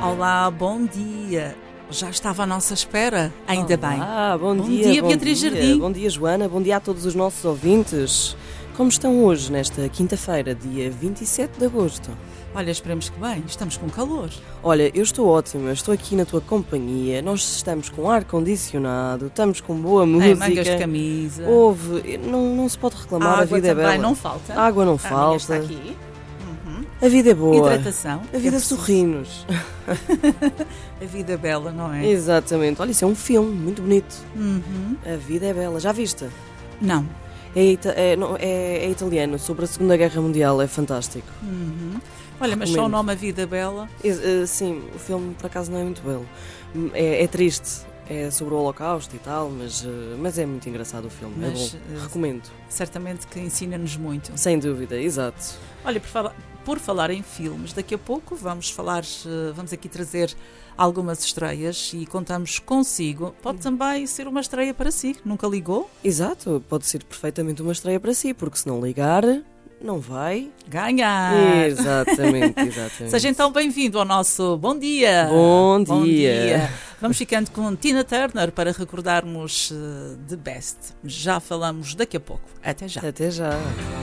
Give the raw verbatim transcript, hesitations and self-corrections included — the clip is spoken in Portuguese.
Olá, bom dia. Já estava à nossa espera, ainda Olá, bem. Ah, bom, Bom dia, dia, bom Beatriz dia. Jardim. Bom dia, Joana. Bom dia a todos os nossos ouvintes. Como estão hoje, nesta quinta-feira, dia vinte e sete de agosto? Olha, esperemos que bem, estamos com calor. Olha, eu estou ótima, estou aqui na tua companhia, nós estamos com ar-condicionado, estamos com boa música. Em mangas de camisa. Houve, não, não se pode reclamar, A a água vida é também bela. não falta. A água não A minha falta. está aqui. Uhum. A vida é boa. Hidratação. A vida é preciso. sorri-nos. A vida é bela, não é? Exatamente. Olha, isso é um filme muito bonito. Uhum. A vida é bela. Já viste? Não. É, ita- é, não, é, é italiano, sobre a Segunda Guerra Mundial, é fantástico. Uhum. Olha, mas só o Recomendo. nome A Vida é Bela. Ex- eh, sim, o filme por acaso não é muito belo. É, é triste, é sobre o Holocausto e tal, mas, eh, mas é muito engraçado o filme. Mas, é bom, eh, recomendo. Certamente que ensina-nos muito. Sem dúvida, exato. Olha, por falar, por falar em filmes, daqui a pouco vamos falar, eh, vamos aqui trazer algumas estreias e contamos consigo. Pode também ser uma estreia para si, nunca ligou? Exato, pode ser perfeitamente uma estreia para si, porque se não ligar, não vai. Ganhar! Exatamente, exatamente. Seja então bem-vindo ao nosso Bom Dia! Bom dia. Vamos ficando com Tina Turner para recordarmos uh, The Best. Já falamos daqui a pouco. Até já. Até já.